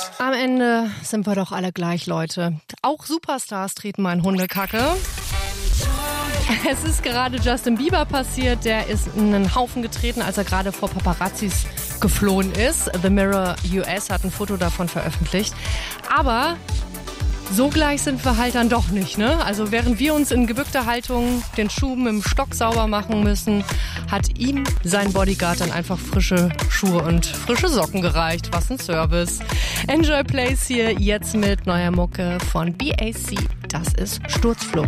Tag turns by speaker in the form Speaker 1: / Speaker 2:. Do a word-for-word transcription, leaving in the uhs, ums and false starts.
Speaker 1: Am Ende sind wir doch alle gleich, Leute. Auch Superstars treten mal in Hundekacke. Es ist gerade Justin Bieber passiert. Der ist in einen Haufen getreten, als er gerade vor Paparazzis geflohen ist. The Mirror U S hat ein Foto davon veröffentlicht. Aber so gleich sind wir halt dann doch nicht, ne? Also während wir uns in gebückter Haltung den Schuh mit dem Stock sauber machen müssen, hat ihm sein Bodyguard dann einfach frische Schuhe und frische Socken gereicht. Was ein Service. Enjoy Place hier jetzt mit neuer Mucke von B A C. Das ist Sturzflug.